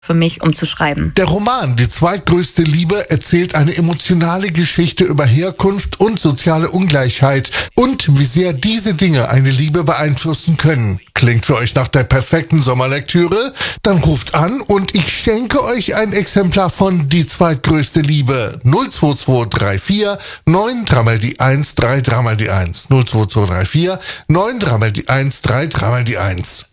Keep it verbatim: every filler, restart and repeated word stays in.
für mich, um zu schreiben. Der Roman Die zweitgrößte Liebe erzählt eine emotionale Geschichte über Herkunft und soziale Ungleichheit und wie sehr diese Dinge eine Liebe beeinflussen können. Klingt für euch nach der perfekten Sommerlektüre? Dann ruft an und ich schenke euch ein Exemplar von Die zweitgrößte Liebe. null zwei zwei drei vier neun drei mal die eins drei drei mal die eins. null zwei zwei drei vier neun drei mal die eins drei drei mal die eins.